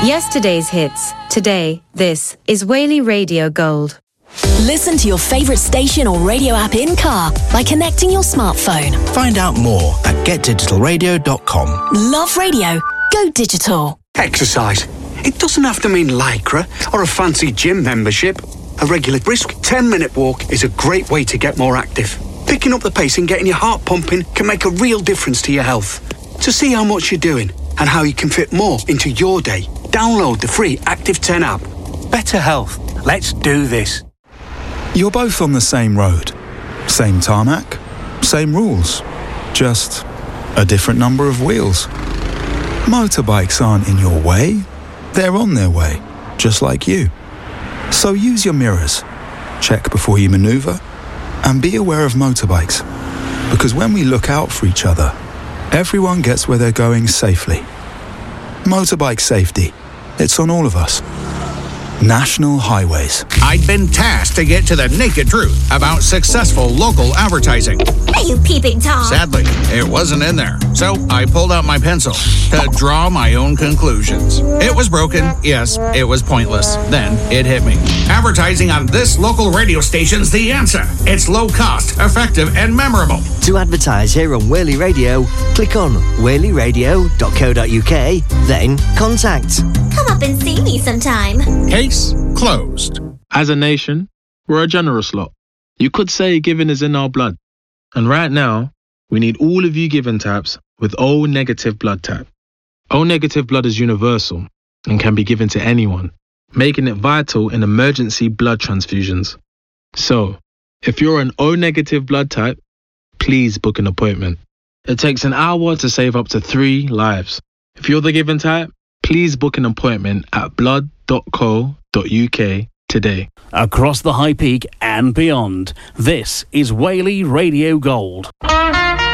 Yesterday's hits. Today, this is Whaley Radio Gold. Listen to your favourite station or radio app in car by connecting your smartphone. Find out more at getdigitalradio.com. Love radio. Go digital. Exercise. It doesn't have to mean Lycra or a fancy gym membership. A regular brisk 10-minute walk is a great way to get more active. Picking up the pace and getting your heart pumping can make a real difference to your health. To see how much you're doing and how you can fit more into your day, download the free Active 10 app. Better health. Let's do this. You're both on the same road. Same tarmac, same rules. Just a different number of wheels. Motorbikes aren't in your way. They're on their way, just like you. So use your mirrors. Check before you maneuver. And be aware of motorbikes. Because when we look out for each other, everyone gets where they're going safely. Motorbike safety. It's on all of us. National Highways. I'd been tasked to get to the naked truth about successful local advertising. Are you peeping Tom? Sadly, it wasn't in there. So I pulled out my pencil to draw my own conclusions. It was broken. Yes, it was pointless. Then it hit me. Advertising on this local radio station's the answer. It's low cost, effective, and memorable. To advertise here on Whaley Radio, click on whaleyradio.co.uk, then contact. Come up and see me sometime. Case closed. As a nation, we're a generous lot. You could say giving is in our blood. And right now, we need all of you giving types with O negative blood type. O negative blood is universal and can be given to anyone, making it vital in emergency blood transfusions. So, if you're an O negative blood type, please book an appointment. It takes an hour to save up to 3 lives. If you're the given type, please book an appointment at blood.co.uk today. Across the High Peak and beyond, this is Whaley Radio Gold.